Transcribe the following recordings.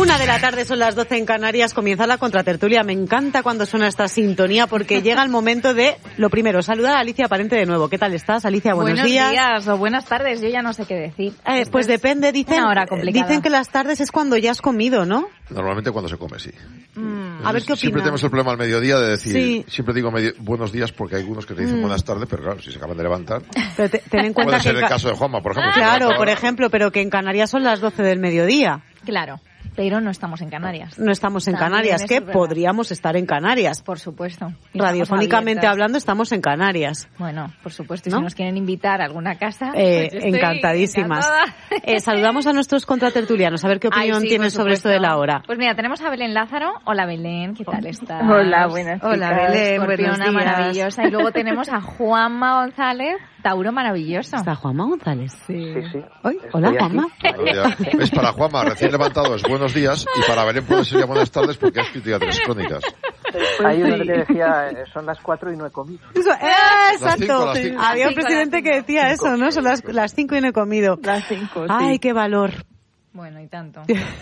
1:00 son las 12 en Canarias, comienza la contratertulia. Me encanta cuando suena esta sintonía porque llega el momento de, lo primero, saludar a Alicia Parente de nuevo. ¿Qué tal estás, Alicia? Buenos días o buenas tardes, yo ya no sé qué decir. Pues depende, dicen que las tardes es cuando ya has comido, ¿no? Normalmente cuando se come, sí. A ver qué opinas. Siempre tenemos el problema al mediodía de decir, siempre digo buenos días porque hay algunos que te dicen buenas tardes, pero claro, si se acaban de levantar. Pero ten en cuenta puede ser el caso de Juanma, por ejemplo. Claro, por ejemplo, pero que en Canarias son las 12 del mediodía. Claro. Pero no estamos en Canarias. No estamos en Canarias, que podríamos estar en Canarias. Por supuesto. Radiofónicamente hablando, estamos en Canarias. Bueno, por supuesto. Y ¿no? Si nos quieren invitar a alguna casa, encantadísimas. Saludamos a nuestros contratertulianos, a ver qué opinión tienen sobre esto de la hora. Pues mira, tenemos a Belén Lázaro. Hola, Belén, ¿qué tal estás? Hola, buenas. Hola, Belén, buenos días. Maravillosa. Y luego tenemos a Juanma González, Tauro maravilloso. ¿Está Juanma González? Sí. Hola, Juanma. Es para Juanma, recién levantado, es buenos días, y para Belén puede ser ya buenas tardes porque ha escrito ya 3 crónicas. Hay uno que decía, son las 4 y no he comido. Exacto. Las 5. Había un presidente que decía eso, ¿no? Son las 5 y no he comido. Las 5, sí. Ay, qué valor. Bueno, y tanto.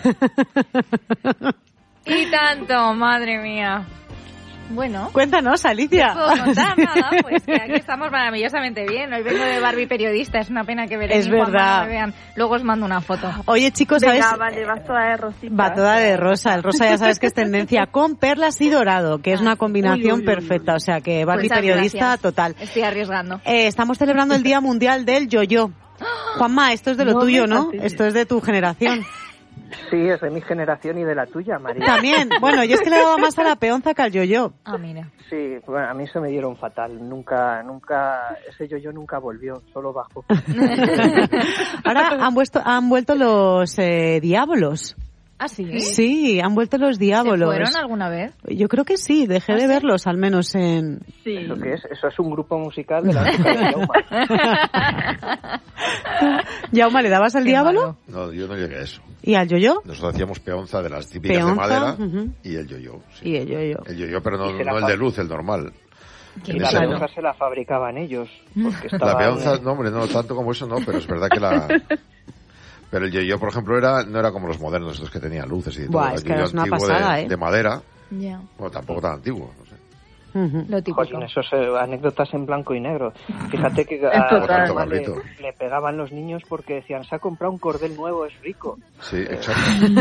Y tanto, madre mía. Bueno. Cuéntanos, Alicia. No puedo contar nada, pues que aquí estamos maravillosamente bien. Hoy vengo de Barbie periodista, es una pena que Belén y Juanma no me vean. Luego os mando una foto. Oye, chicos, ¿sabes? Vale, vas toda de rosita. Va toda de rosa. El rosa ya sabes que es tendencia con perlas y dorado, que es una combinación perfecta. O sea, que Barbie pues periodista gracias. Total. Estoy arriesgando. Estamos celebrando el Día Mundial del Yo-Yo. Juanma, esto es de lo tuyo, ¿no? Esto es de tu generación. Sí, es de mi generación y de la tuya, María. También. Bueno, yo es que le daba más a la peonza que al yo-yo. Ah, mira. Sí, bueno, a mí se me dieron fatal. Nunca, ese yo nunca volvió, solo bajó. Ahora han vuelto los diablos. ¿Ah, sí? Sí, han vuelto los diablos. ¿Se fueron alguna vez? Yo creo que sí, dejé de verlos, al menos en... Sí. ¿Eso qué es? Eso es un grupo musical de la época de Jauma. Jauma, ¿le dabas al diablo? No, yo no llegué a eso. ¿Y al yo-yo? Nosotros hacíamos peonza de las típicas de madera y el yo-yo. Sí. Y el yo-yo. El yo-yo, pero no el de luz, el normal. Y la peonza se la fabricaban ellos. Porque la peonza, no, hombre, no tanto como eso, no, pero es verdad que la... Pero el yo-yo, por ejemplo, no era como los modernos, estos que tenían luces y todo. Buah, es que era una pasada, de madera. Ya. Bueno, tampoco tan antiguo, no sé. Lo típico. Jolín, esos anécdotas en blanco y negro. Fíjate que le pegaban los niños porque decían, se ha comprado un cordel nuevo, es rico. Sí, exacto.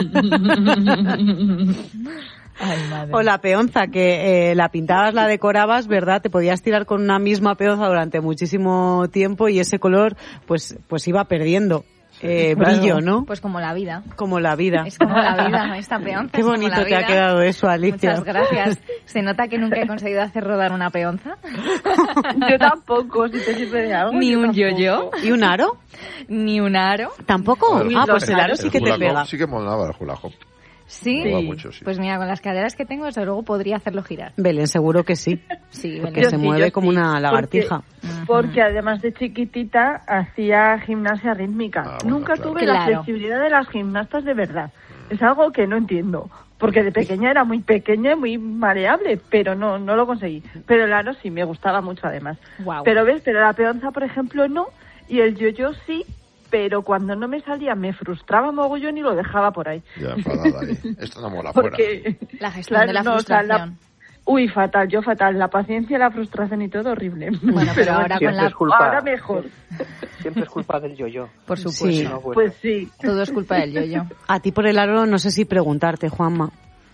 Ay, madre. O la peonza, que la pintabas, la decorabas, ¿verdad? Te podías tirar con una misma peonza durante muchísimo tiempo y ese color pues iba perdiendo. Brillo, ¿no? Pues como la vida. Como la vida. Es como la vida, esta peonza. Qué bonito te ha quedado eso, Alicia. Muchas gracias. ¿Se nota que nunca he conseguido hacer rodar una peonza? Yo tampoco, si te sirve de algo. Ni un yo-yo. ¿Y un aro? Ni un aro. ¿Tampoco? Pues el aro sí que te pega. Sí que molaba el hula hop. ¿Sí? Mucho, sí. Pues mira, con las caderas que tengo, desde luego podría hacerlo girar. Belén, seguro que sí. Sí, porque se mueve como una lagartija. Porque además de chiquitita hacía gimnasia rítmica. Nunca tuve la flexibilidad de las gimnastas de verdad. Es algo que no entiendo. Porque de pequeña era muy pequeña y muy maleable, pero no lo conseguí. Pero el aro sí me gustaba mucho además. Wow. Pero la peonza, por ejemplo, no. Y el yo-yo sí. Pero cuando no me salía me frustraba mogollón y lo dejaba por ahí. Ya, enfadada ahí. Esto no mola fuera. La gestión de la frustración. Uy, fatal, yo fatal. La paciencia, la frustración y todo horrible. Bueno, pero ahora con la... Ahora mejor. Siempre es culpa del yo-yo. Por supuesto. Sí. No, bueno. Pues sí. Todo es culpa del yo-yo. A ti por el aro no sé si preguntarte, Juanma.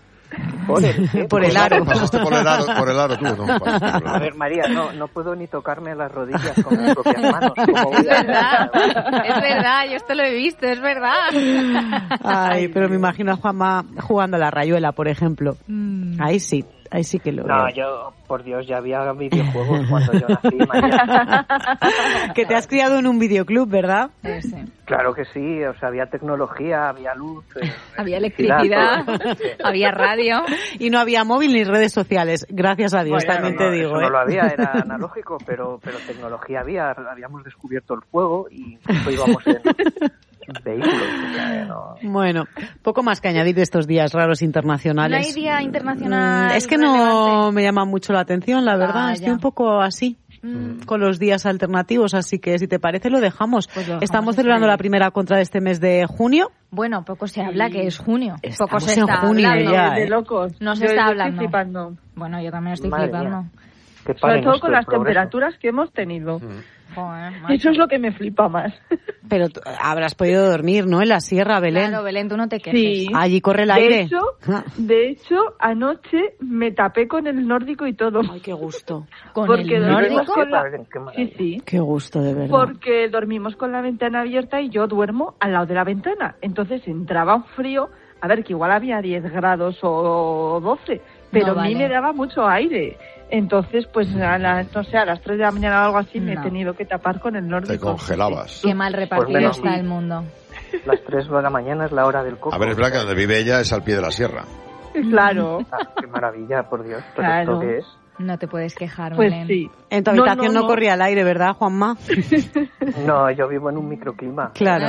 Por el aro. ¿Pasaste por el aro tú? No, a ver, María, no puedo ni tocarme las rodillas con mis propias manos. Es verdad, yo esto lo he visto, es verdad. Ay, pero me imagino a Juanma jugando a la rayuela, por ejemplo. Ahí sí que lo veo. No, yo, por Dios, ya había videojuegos cuando yo nací, María. Que te has criado en un videoclub, ¿verdad? Sí. Claro que sí, o sea, había tecnología, había luz. Había electricidad, había radio. Y no había móvil ni redes sociales, gracias a Dios, también te digo. Eso no lo había, era analógico, pero tecnología había. Habíamos descubierto el fuego y incluso íbamos en vehículos. O sea, no. Bueno, poco más que añadir de estos días raros internacionales. ¿No hay día internacional? Es que no me llama mucho la atención, la verdad. Estoy un poco así. con los días alternativos, así que si te parece lo dejamos. Estamos celebrando la primera contra de este mes de junio. Bueno, poco se habla que es junio. Estamos poco se en está junio hablando. ya, de locos. No se está hablando. Estoy flipando. Bueno, yo también estoy Madre flipando. mía. Que Sobre paren todo esto, con el las progreso. temperaturas que hemos tenido. Joder, Eso es lo que me flipa más. Pero habrás podido dormir, ¿no? En la sierra, Belén. Claro, Belén, tú no te quejes. Sí. Allí corre el aire. De hecho, anoche me tapé con el nórdico y todo. Ay, qué gusto. ¿Con Porque el dormimos nórdico? con la... Qué maravilla. Sí, sí. Qué gusto, de verdad. Porque dormimos con la ventana abierta y yo duermo al lado de la ventana. Entonces entraba un frío, a ver, que igual había 10 grados o 12, pero No, a mí vale. me daba mucho aire. Entonces, pues a las 3 de la mañana o algo así me he tenido que tapar con el nórdico. Te congelabas. Qué mal repartido menos está mal. el mundo. Las 3 de la mañana es la hora del coco. A ver, es verdad que donde vive ella es al pie de la sierra. Claro, Qué maravilla, por Dios. ¿Pero Claro. esto qué es? No te puedes quejar, pues Belén. sí. En tu habitación no corría el aire, ¿verdad, Juanma? No, yo vivo en un microclima. Claro.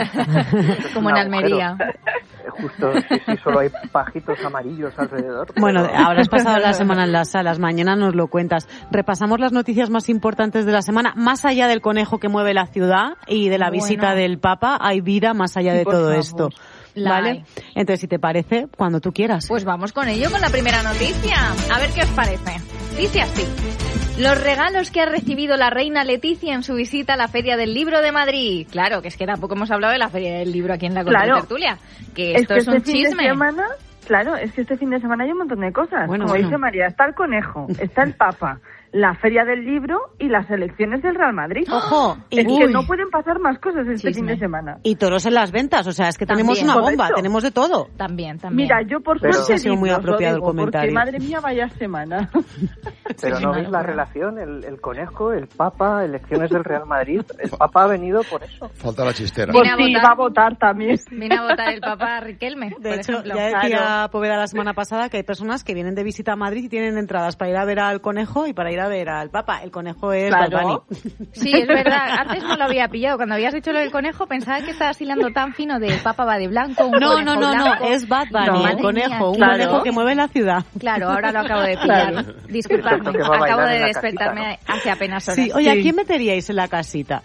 Es Como un en Almería. Justo, sí, solo hay pajitos amarillos alrededor. Bueno, pero- habrás pasado la semana en las salas, mañana nos lo cuentas. Repasamos las noticias más importantes de la semana. Más allá del conejo que mueve la ciudad y de la Bueno. visita del Papa, hay vida más allá de Por todo favor. esto. La ¿Vale? hay. Entonces, si te parece, cuando tú quieras. Pues vamos con ello, con la primera noticia. A ver qué os parece. Dice así. Los regalos que ha recibido la reina Leticia en su visita a la Feria del Libro de Madrid. Claro, que es que tampoco hemos hablado de la Feria del Libro aquí en la Claro. Tertulia. Que Es esto que es un este fin de chisme. semana, claro, es que este fin de semana hay un montón de cosas. Bueno, Como bueno. dice María, está el conejo, está el Papa, la Feria del Libro y las elecciones del Real Madrid. ¡Ojo! Es Uy. que no pueden pasar más cosas este Chisme. fin de semana. Y toros en las ventas, o sea, es que tenemos También. una bomba, Correcto. tenemos de todo. También, también. Mira, yo por Pero- suerte Ha sido muy digo, os lo apropiado el digo, comentario. Porque, madre mía, vaya semana. Pero Sí, no sí, ves la bueno. relación, el conejo, el Papa, elecciones del Real Madrid. El Papa ha venido por eso. Falta la chistera. Pues Viene a sí, votar. va a votar también. Viene a votar el Papa Riquelme, De por hecho, ejemplo. ya decía Claro. Poveda la semana pasada que hay personas que vienen de visita a Madrid y tienen entradas para ir a ver al conejo y para ir a ver al Papa. El conejo es Claro. Bad Bunny. Sí, es verdad. Antes no lo había pillado. Cuando habías dicho lo del conejo, pensaba que estabas hilando tan fino de Papa va de blanco. Un No, conejo no, blanco. es Bad Bunny, No, el madre conejo, mía, un claro. conejo que mueve la ciudad. Claro, ahora lo acabo de pillar. Claro. Disculpadme, Que va a bailar acabo de en la despertarme casita, hace apenas horas. Sí, oye, ¿a Sí. quién meteríais en la casita?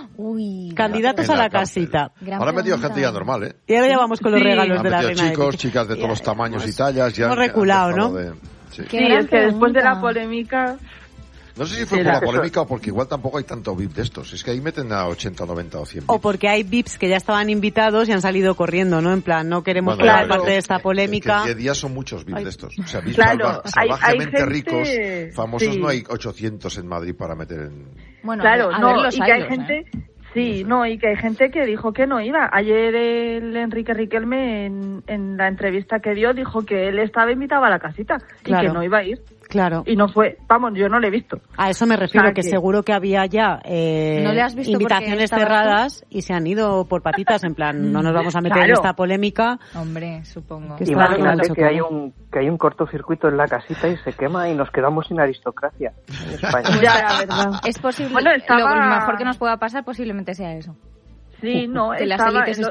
Uy, Candidatos En a la la cárcel. casita. gran Ahora han metido pregunta. gente ya normal, ¿eh? Y ahora ya vamos con los Sí. regalos Han de la metido reina. chicos, Leticia. chicas de todos los tamaños y tallas. Ya hemos han reculado, empezado ¿no? sí. Qué Sí, gran es que después de la pregunta. polémica... No sé si fue Sí, por la la- polémica o porque igual tampoco hay tanto VIP de estos. Es que ahí meten a 80, 90 o 100 O VIPs. porque hay VIPs que ya estaban invitados y han salido corriendo, ¿no? En plan, no queremos Bueno, formar claro. parte de esta polémica. Que 10 días son muchos VIPs de estos. O sea, VIPs Claro, hay salvajemente gente- ricos, famosos sí. no hay 800 en Madrid para meter en... Bueno, Claro, a no, ver los y que hay haylos, gente... ¿eh? Sí, no, y que hay gente que dijo que no iba. Ayer el Enrique Riquelme en la entrevista que dio dijo que él estaba invitado a la casita Claro. y que no iba a ir. Claro. Y no fue, vamos, yo no le he visto. A eso me refiero, O sea, que que- seguro que había ya ¿No le has visto invitaciones porque estabas cerradas y se han ido por patitas, en plan, no nos vamos a meter en Claro. esta polémica. Hombre, supongo. Que estaba Imagínate mucho que hay como- que hay un cortocircuito en la casita y se quema y nos quedamos sin aristocracia en España. Ya, la verdad. Es posible, Bueno, estaba- lo mejor que nos pueda pasar posiblemente sea eso. Sí, no, De las estaba, élites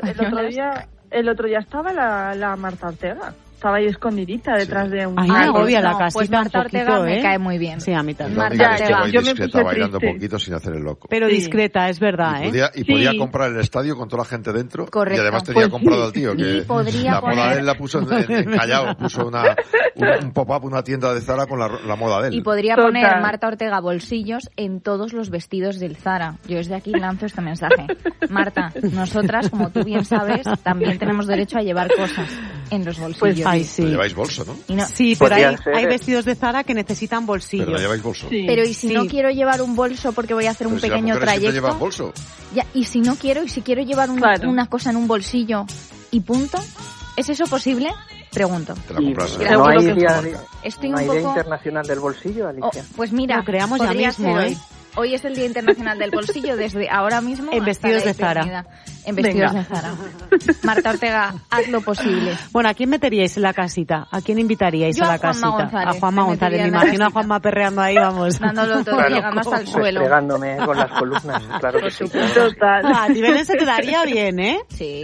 el otro día estaba la Marta Ortega. Estaba ahí escondidita detrás de un... Ay, me Ah, agobia pues la no, casita pues Marta un poquito, Ortega me ¿eh? cae muy bien. Sí, a mí Es también. la Marta única que Ortega. va ahí Yo me discreta puse bailando triste. poquito sin hacer el loco. Pero Sí. discreta, es verdad, Y ¿eh? podía, Sí. podía comprar el estadio con toda la gente dentro. Correcto. Y además tenía Pues comprado sí. al tío. Y Que podría la moda poner- de él la puso en Callao. Puso un pop-up, una tienda de Zara con la moda de él. Y podría Total. poner Marta Ortega bolsillos en todos los vestidos del Zara. Yo desde aquí lanzo este mensaje. Marta, nosotras, como tú bien sabes, también tenemos derecho a llevar cosas en los bolsillos. Pues, Ay, Pero sí. lleváis bolso, ¿no? Y no- Sí, pero Podría hay, ser, hay ¿eh? vestidos de Zara que necesitan bolsillos. Pero no lleváis bolso. Sí. Pero ¿y si Sí. no quiero llevar un bolso porque voy a hacer un Pero si las pequeño mujeres siempre trayecto? llevan bolso. Ya, y si no quiero, y si quiero llevar Claro. una cosa en un bolsillo y punto, ¿es eso posible? Pregunto. Te la Y compras. no Seguro hay que día, Estoy no un hay Día poco... Internacional del Bolsillo, Oh, Alicia. pues mira, Lo creamos ya podría mismo, ser ¿eh? hoy. Hoy es el Día Internacional del Bolsillo, desde ahora mismo En hasta vestidos la de Zara. eternidad. En vestidos Venga. de Zara. Marta Ortega, haz lo posible. Bueno, ¿a quién meteríais en la casita? ¿A quién invitaríais Yo a la a Juanma casita? González. A Juanma Me González. metería Me en la imagino a casita. Juanma perreando ahí, vamos. Dándolo todo, llegando hasta el suelo. Restregándome con las columnas, claro que sí. Total. Ah, a ti Belén se te daría bien, ¿eh? Sí.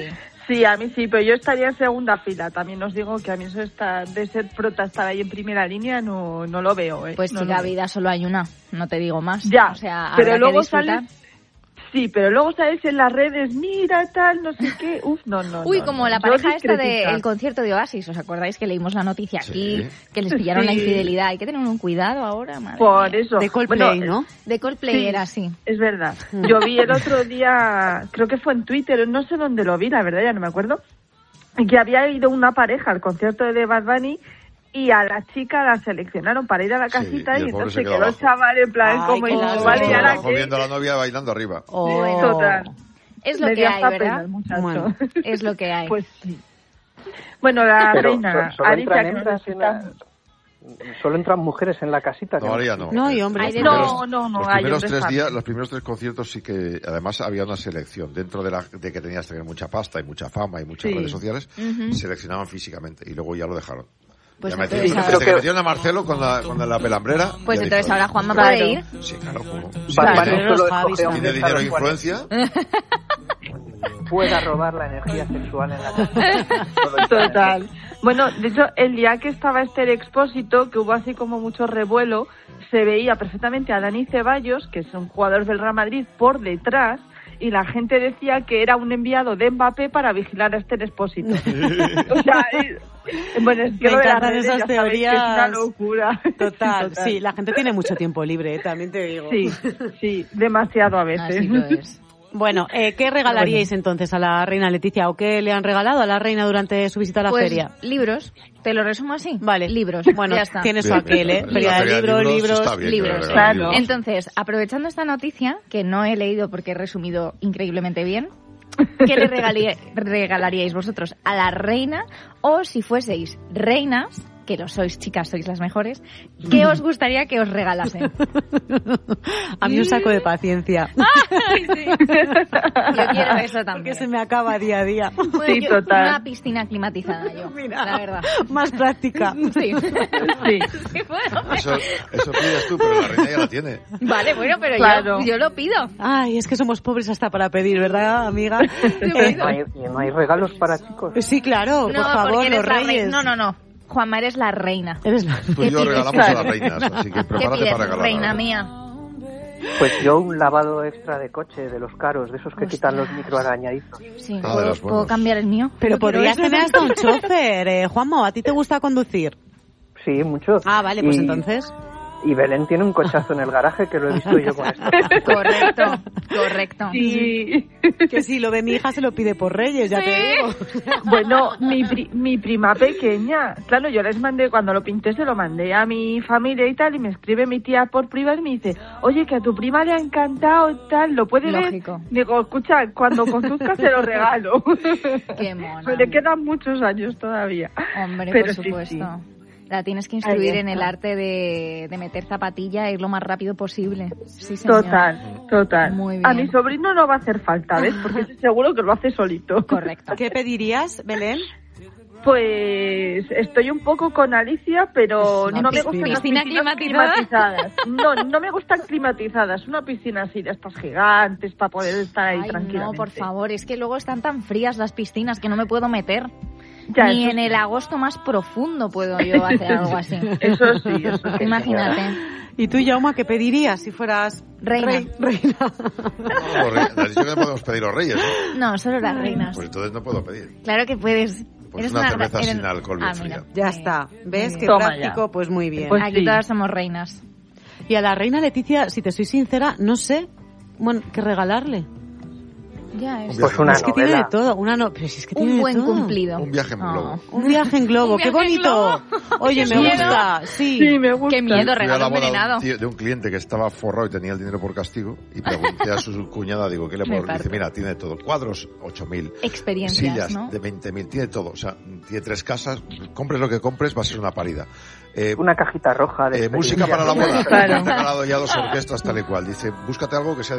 Sí, a mí sí, pero yo estaría en segunda fila. También os digo que a mí eso de ser prota, estar ahí en primera línea, no lo veo. Pues no, chica, vida solo hay una, no te digo más. Ya, o sea, pero luego sales... Sí, pero luego sales en las redes, mira, tal, no sé qué. Uf, no. Uy, como la pareja esta del concierto de Oasis, ¿os acordáis que leímos la noticia aquí? Que les pillaron la infidelidad. Hay que tener un cuidado ahora, madre Por mía. eso. De Coldplay, ¿no? De Coldplay era así. Es verdad. Yo vi el otro día, creo que fue en Twitter, no sé dónde lo vi, la verdad, ya no me acuerdo, que había ido una pareja al concierto de Bad Bunny y a la chica la seleccionaron para ir a la casita y entonces se quedó el chaval en plan como vale, y ahora que... viendo a la novia bailando arriba. Total. Es lo que hay, ¿verdad? Bueno, es lo que hay. Pues sí. Bueno, la reina Alicia, ¿Solo entran mujeres en la casita? No, ahora ya no. No, y hombres. No. Los primeros 3 conciertos sí que, además, había una selección. Dentro de que tenías que tener mucha pasta y mucha fama y muchas redes sociales, seleccionaban físicamente y luego ya lo dejaron. Pues ya metieron a Marcelo con la pelambrera. Pues entonces ahora Juanma puede ir. Sí, claro. ¿Tiene dinero e influencia? Pueda robar la energía sexual en la casa. Total. Bueno, de hecho, el día que estaba Esther Expósito, que hubo así como mucho revuelo, se veía perfectamente a Dani Ceballos, que es un jugador del Real Madrid, por detrás, y la gente decía que era un enviado de Mbappé para vigilar a Esther Expósito. O sea, bueno, es que me encantan esas teorías. Es una locura. Total. Sí, la gente tiene mucho tiempo libre, también te digo. Sí, demasiado a veces. Así lo es. Bueno, ¿qué regalaríais entonces a la reina Leticia o qué le han regalado a la reina durante su visita a la feria? Libros, te lo resumo así. Vale. Libros, bueno, ya está. Tienes su aquel, Feria de libros. Claro. Entonces, aprovechando esta noticia, que no he leído porque he resumido increíblemente bien, ¿qué le regalaríais vosotros a la reina? O si fueseis reinas, que lo sois, chicas, sois las mejores, ¿qué os gustaría que os regalasen? A mí un saco de paciencia. ¡Ay, sí! Yo quiero eso también. Porque se me acaba día a día. Bueno, sí, total. Una piscina climatizada, yo. Mira, la verdad. Más práctica. Sí. Bueno, eso pides tú, pero la reina ya la tiene. Vale, bueno, pero claro. yo lo pido. Ay, es que somos pobres hasta para pedir, ¿verdad, amiga? ¿No hay regalos para chicos? Sí, claro, por favor, los reyes. No. Juanma, eres la reina. Eres la... Tú y yo regalamos a las reinas, así que prepárate para regalar. Reina mía. Pues yo un lavado extra de coche, de los caros, de esos que quitan los microarañadizos. Sí, ¿puedo cambiar el mío? Pero podrías tener hasta un chofer, Juanma, ¿a ti te gusta conducir? Sí, mucho. Ah, vale, pues entonces... Y Belén tiene un cochazo en el garaje que lo he visto yo con esto. Correcto. Sí. Que si lo ve mi hija se lo pide por Reyes, ya te digo. Bueno, mi prima pequeña, claro, yo les mandé, cuando lo pinté se lo mandé a mi familia y tal, y me escribe mi tía por privado y me dice, oye, que a tu prima le ha encantado tal, ¿lo puede Lógico. ver? Digo, escucha, cuando conduzca se lo regalo. Qué mona. Pero le quedan muchos años todavía. Hombre, pero por supuesto. Sí. La tienes que instruir en el arte de meter zapatilla e ir lo más rápido posible. Sí, señor. Total. Muy bien. A mi sobrino no va a hacer falta, ¿ves? Porque estoy seguro que lo hace solito. Correcto. ¿Qué pedirías, Belén? Pues estoy un poco con Alicia, pero no me gustan las piscinas climatizadas. No me gustan climatizadas. Una piscina así de estas gigantes para poder estar ahí tranquilamente. No, por favor, es que luego están tan frías las piscinas que no me puedo meter. Ya, ni en el agosto más profundo puedo yo hacer algo así. Eso sí. Imagínate. ¿Y tú, Jaume, qué pedirías si fueras reina? Reina. No, has dicho que no podemos pedir los reyes, ¿no? No, solo las reinas. Pues entonces no puedo pedir. Claro que puedes. Pues una cerveza sin alcohol bien fría. Ya está. ¿Ves? Qué Toma práctico, ya. Pues muy bien. Pues aquí todas somos reinas. Y a la reina Leticia, si te soy sincera, no sé, qué regalarle. Ya es. Pues una es que novela. tiene de todo, pero si es que tiene Un buen de todo. cumplido. Un viaje en globo. Un viaje en globo, qué bonito. Oye, me gusta, sí. me gusta. Qué miedo, Fui a regalo la boda envenenado. de un cliente que estaba forrado y tenía el dinero por castigo y pregunté a su cuñada, digo, ¿qué le puedo? Dice, mira, tiene todo. Cuadros, 8.000. Experiencias, sillas, ¿no? de 20.000, tiene todo. O sea, tiene 3 casas, compres lo que compres, va a ser una pálida. Una cajita roja de música para la boda. Claro. Me han regalado ya 2 orquestas tal y cual. Dice, búscate algo que sea